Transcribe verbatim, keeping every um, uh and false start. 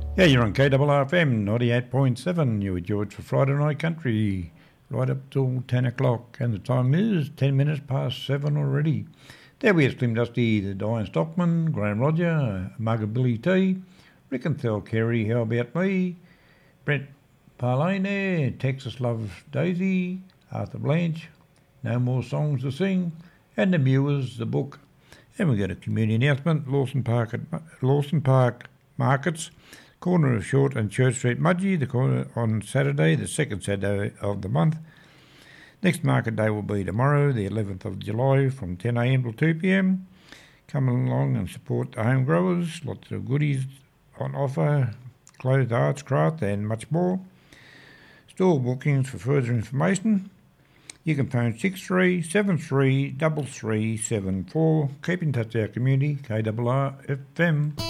Yeah, you're on K R R F M ninety-eight point seven. You're with George for Friday Night Country, right up till ten o'clock. And the time is ten minutes past seven already. There we have Slim Dusty, the Diane Stockman, Graham Roger, Margaret Billy T, Rick and Thel Kerry, How About Me, Brent Parlane, Texas Loves Daisy, Arthur Blanche, No More Songs to Sing, and the Mewers, the book. And we got a community announcement, Lawson Park, at, Lawson Park Markets, corner of Short and Church Street, Mudgee, the corner on Saturday, the second Saturday of the month. Next market day will be tomorrow, the eleventh of July, from ten a m till two p m. Come along and support the home growers. Lots of goodies on offer, clothes, arts, craft, and much more. Store bookings for further information. You can phone six three seven three three three seven four. Keep in touch with our community, K R R F M.